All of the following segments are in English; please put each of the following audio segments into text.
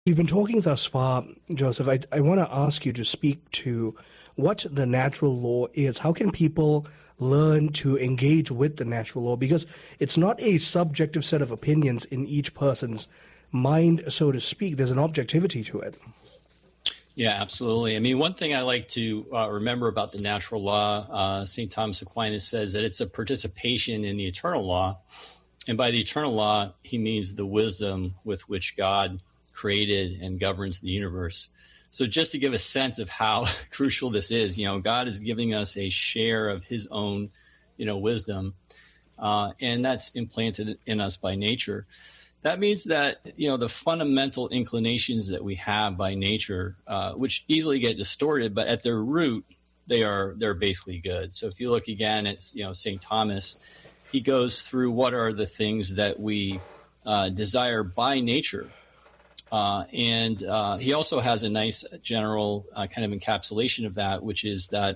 We've been talking thus far, Joseph. I want to ask you to speak to what the natural law is. How can people learn to engage with the natural law? Because it's not a subjective set of opinions in each person's mind, so to speak. There's an objectivity to it. Yeah, absolutely. I mean, one thing I like to remember about the natural law, St. Thomas Aquinas says that it's a participation in the eternal law. And by the eternal law, he means the wisdom with which God created and governs the universe. So just to give a sense of how crucial this is, God is giving us a share of his own, wisdom, and that's implanted in us by nature. That means that, the fundamental inclinations that we have by nature, which easily get distorted, but at their root, they're basically good. So if you look again at, St. Thomas, he goes through what are the things that we desire by nature. And he also has a nice general kind of encapsulation of that, which is that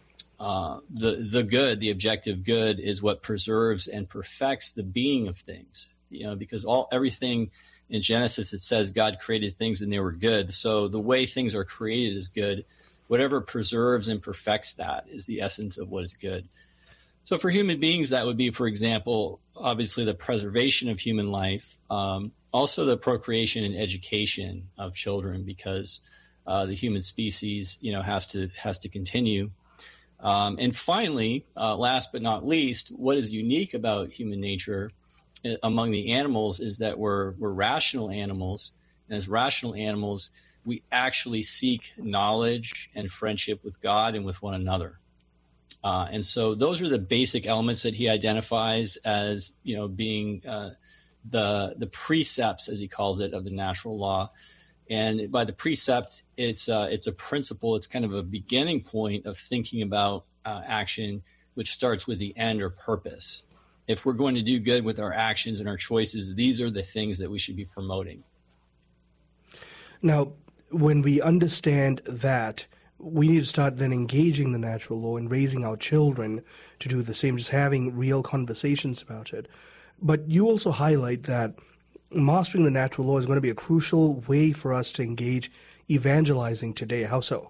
the good, the objective good, is what preserves and perfects the being of things. Because everything in Genesis, it says God created things and they were good. So the way things are created is good. Whatever preserves and perfects that is the essence of what is good. So for human beings, that would be, for example, obviously the preservation of human life, also the procreation and education of children, because the human species, has to continue. And finally, last but not least, what is unique about human nature among the animals is that we're rational animals. And as rational animals, we actually seek knowledge and friendship with God and with one another. And so those are the basic elements that he identifies as, being the precepts, as he calls it, of the natural law. And by the precept, it's a principle. It's kind of a beginning point of thinking about action, which starts with the end or purpose. If we're going to do good with our actions and our choices, these are the things that we should be promoting. Now, when we understand that, we need to start then engaging the natural law and raising our children to do the same, just having real conversations about it. But you also highlight that mastering the natural law is going to be a crucial way for us to engage evangelizing today. How so?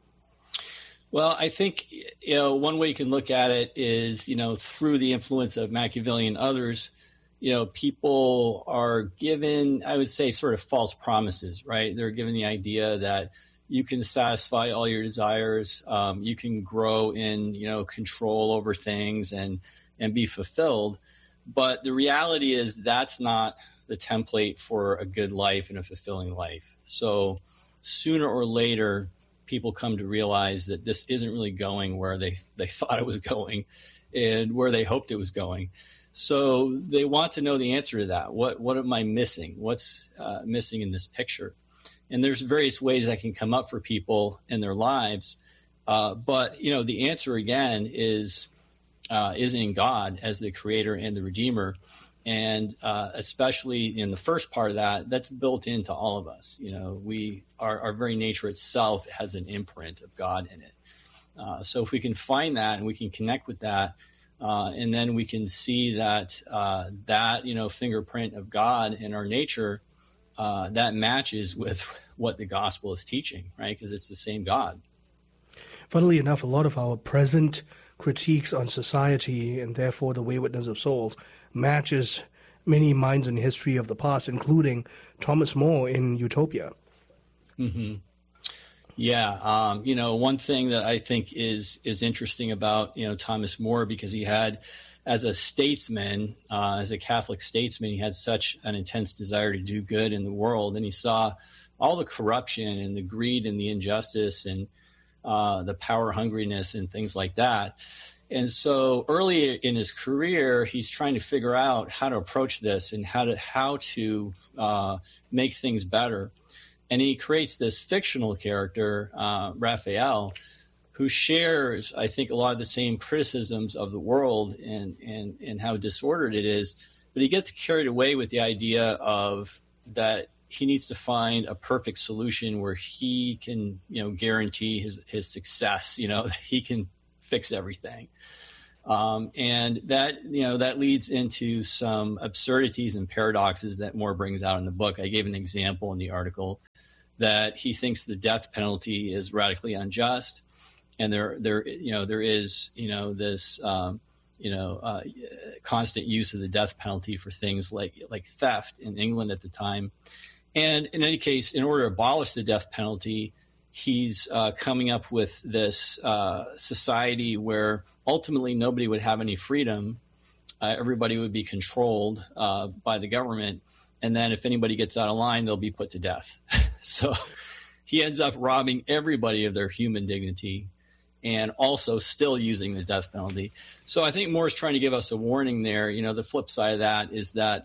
Well, I think, one way you can look at it is, through the influence of Machiavelli and others, people are given, I would say, sort of false promises, right? They're given the idea that you can satisfy all your desires, you can grow in, control over things and be fulfilled. But the reality is that's not the template for a good life and a fulfilling life. So sooner or later, people come to realize that this isn't really going where they thought it was going and where they hoped it was going. So they want to know the answer to that. What am I missing? What's missing in this picture? And there's various ways that can come up for people in their lives. But, the answer, again, is in God as the creator and the redeemer. And especially in the first part of that, that's built into all of us. Our very nature itself has an imprint of God in it. So if we can find that and we can connect with that, and then we can see that fingerprint of God in our nature, that matches with what the gospel is teaching, right? Because it's the same God. Funnily enough, a lot of our present critiques on society and therefore the waywardness of souls matches many minds in history of the past, including Thomas More in Utopia. Mm-hmm. Yeah. One thing that I think is interesting about, Thomas More, because he had, as a statesman, as a Catholic statesman, he had such an intense desire to do good in the world. And he saw all the corruption and the greed and the injustice and the power hungriness and things like that. And so early in his career, he's trying to figure out how to approach this and how to make things better. And he creates this fictional character, Raphael, who shares, I think, a lot of the same criticisms of the world and how disordered it is. But he gets carried away with the idea of that he needs to find a perfect solution where he can, guarantee his success, that he can fix everything. And that leads into some absurdities and paradoxes that Moore brings out in the book. I gave an example in the article that he thinks the death penalty is radically unjust, and there is this constant use of the death penalty for things like theft in England at the time. And in any case, in order to abolish the death penalty, he's coming up with this society where ultimately nobody would have any freedom. Everybody would be controlled by the government. And then if anybody gets out of line, they'll be put to death. So he ends up robbing everybody of their human dignity and also still using the death penalty. So I think Moore's trying to give us a warning there. The flip side of that is that,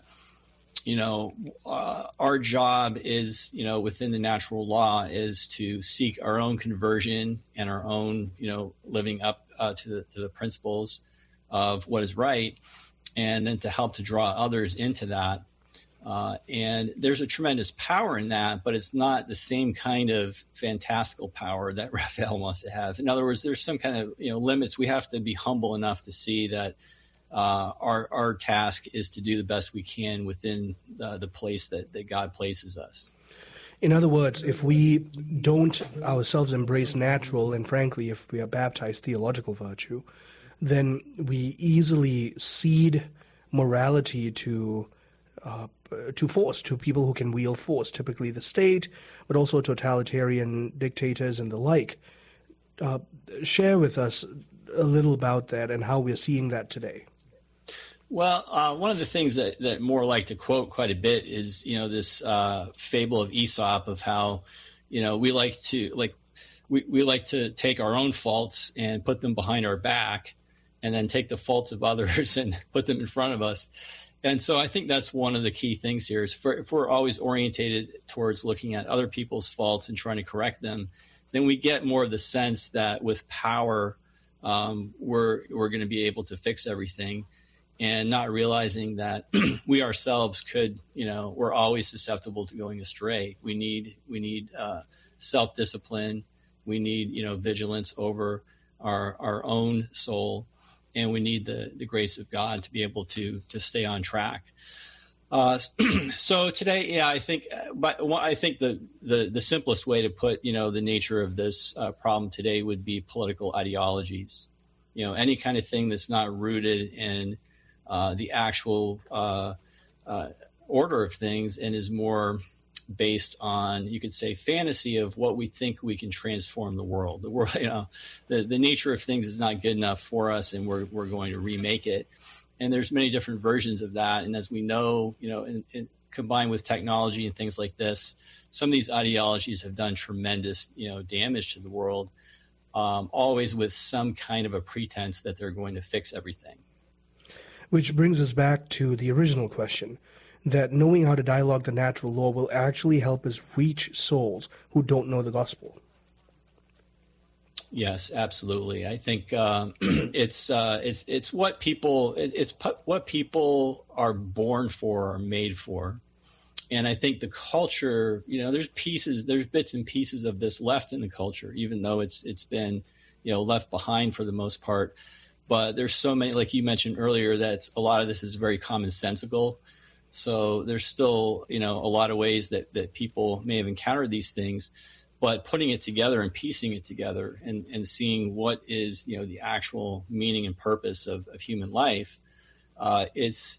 our job is, within the natural law is to seek our own conversion and our own, living up to the principles of what is right, and then to help to draw others into that. And there's a tremendous power in that, but it's not the same kind of fantastical power that Raphael wants to have. In other words, there's some kind of limits. We have to be humble enough to see that our task is to do the best we can within the place that God places us. In other words, if we don't ourselves embrace natural, and frankly, if we are baptized theological virtue, then we easily cede morality to force, to people who can wield force, typically the state, but also totalitarian dictators and the like. Share with us a little about that and how we're seeing that today. Well, one of the things that Moore liked to quote quite a bit is, this fable of Aesop of how, we like to take our own faults and put them behind our back, and then take the faults of others and put them in front of us. And so I think that's one of the key things here is if we're always orientated towards looking at other people's faults and trying to correct them, then we get more of the sense that with power, we're going to be able to fix everything, and not realizing that we ourselves could, we're always susceptible to going astray. We need self-discipline. We need, vigilance over our own soul. And we need the grace of God to be able to stay on track. So today, I think the simplest way to put, the nature of this problem today would be political ideologies. Any kind of thing that's not rooted in the actual order of things and is more based on, you could say, fantasy of what we think we can transform the world. The world, the nature of things is not good enough for us, and we're going to remake it. And there's many different versions of that. And as we know, combined with technology and things like this, some of these ideologies have done tremendous, damage to the world, always with some kind of a pretense that they're going to fix everything. Which brings us back to the original question, that knowing how to dialogue the natural law will actually help us reach souls who don't know the gospel. Yes, absolutely. I think it's what people are born for, or made for. And I think the culture, there's bits and pieces of this left in the culture, even though it's been, left behind for the most part. But there's so many, like you mentioned earlier, that a lot of this is very commonsensical. So there's still, a lot of ways that people may have encountered these things, but putting it together and piecing it together and seeing what is, the actual meaning and purpose of human life, it's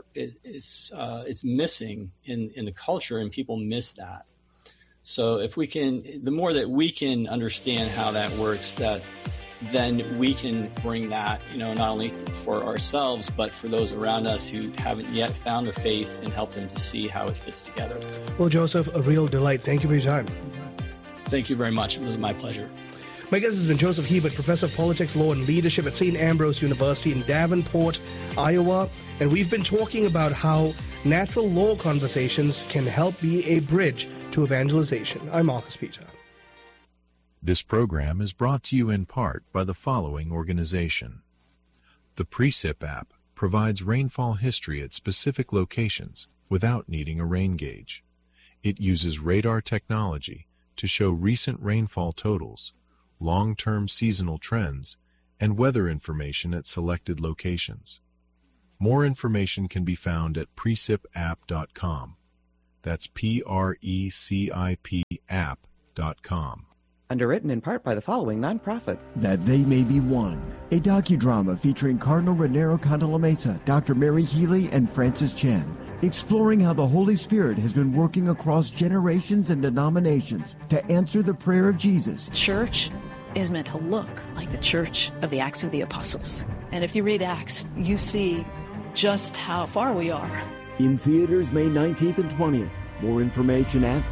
missing in the culture, and people miss that. So the more that we can understand how that works, then we can bring that, not only for ourselves, but for those around us who haven't yet found the faith, and help them to see how it fits together. Well, Joseph, a real delight. Thank you for your time. Thank you very much. It was my pleasure. My guest has been Joseph Hebert, Professor of Politics, Law, and Leadership at St. Ambrose University in Davenport, Iowa. And we've been talking about how natural law conversations can help be a bridge to evangelization. I'm Marcus Peter. This program is brought to you in part by the following organization. The Precip app provides rainfall history at specific locations without needing a rain gauge. It uses radar technology to show recent rainfall totals, long-term seasonal trends, and weather information at selected locations. More information can be found at precipapp.com. That's PRECIP app.com. Underwritten in part by the following nonprofit. That They May Be One, a docudrama featuring Cardinal Raniero Cantalamessa, Dr. Mary Healy, and Francis Chan, exploring how the Holy Spirit has been working across generations and denominations to answer the prayer of Jesus. Church is meant to look like the church of the Acts of the Apostles. And if you read Acts, you see just how far we are. In theaters May 19th and 20th. More information at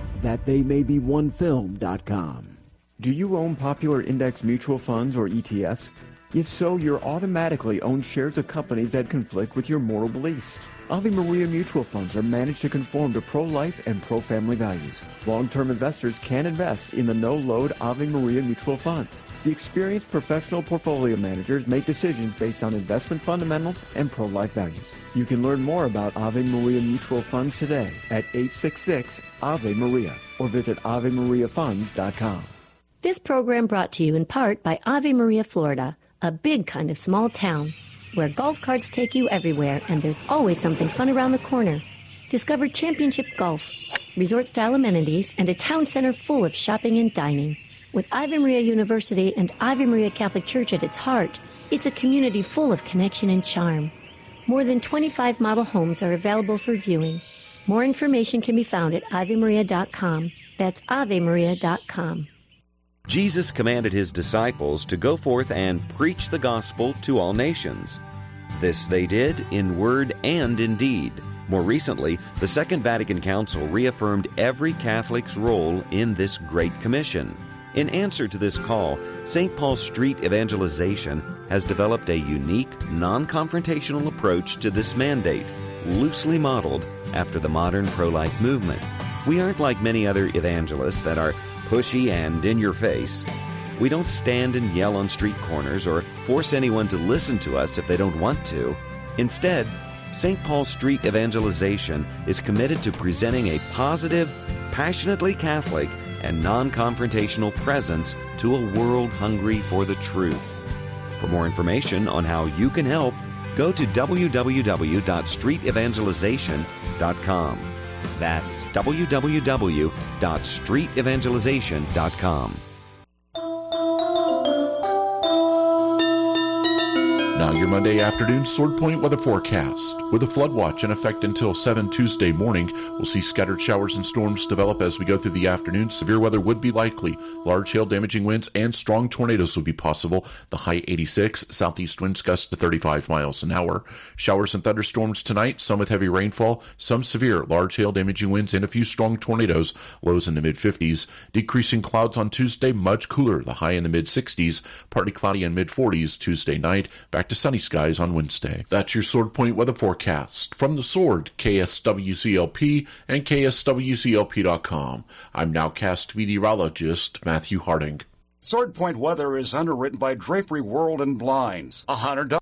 thattheymay-be-one-film.com. Do you own popular index mutual funds or ETFs? If so, you're automatically own shares of companies that conflict with your moral beliefs. Ave Maria mutual funds are managed to conform to pro-life and pro-family values. Long-term investors can invest in the no-load Ave Maria mutual funds. The experienced professional portfolio managers make decisions based on investment fundamentals and pro-life values. You can learn more about Ave Maria mutual funds today at 866-AVE-MARIA or visit AveMariaFunds.com. This program brought to you in part by Ave Maria, Florida, a big kind of small town where golf carts take you everywhere and there's always something fun around the corner. Discover championship golf, resort-style amenities, and a town center full of shopping and dining. With Ave Maria University and Ave Maria Catholic Church at its heart, it's a community full of connection and charm. More than 25 model homes are available for viewing. More information can be found at AveMaria.com. That's AveMaria.com. Jesus commanded his disciples to go forth and preach the gospel to all nations. This they did in word and in deed. More recently, the Second Vatican Council reaffirmed every Catholic's role in this Great Commission. In answer to this call, St. Paul Street Evangelization has developed a unique, non-confrontational approach to this mandate, loosely modeled after the modern pro-life movement. We aren't like many other evangelists that are pushy and in your face. We don't stand and yell on street corners or force anyone to listen to us if they don't want to. Instead, St. Paul Street Evangelization is committed to presenting a positive, passionately Catholic, and non-confrontational presence to a world hungry for the truth. For more information on how you can help, go to www.streetevangelization.com. That's www.streetevangelization.com. Now your Monday afternoon Sword Point weather forecast. With a flood watch in effect until 7 Tuesday morning, we'll see scattered showers and storms develop as we go through the afternoon. Severe weather would be likely. Large hail damaging winds and strong tornadoes would be possible. The high 86, southeast winds gusts to 35 miles an hour. Showers and thunderstorms tonight, some with heavy rainfall, some severe large hail damaging winds and a few strong tornadoes. Lows in the mid-50s. Decreasing clouds on Tuesday, much cooler. The high in the mid-60s, partly cloudy and mid-40s Tuesday night. Back to sunny skies on Wednesday. That's your Sword Point weather forecast. From the Sword, KSWCLP and KSWCLP.com. I'm nowcast meteorologist Matthew Harding. Sword Point weather is underwritten by Drapery World and Blinds. $100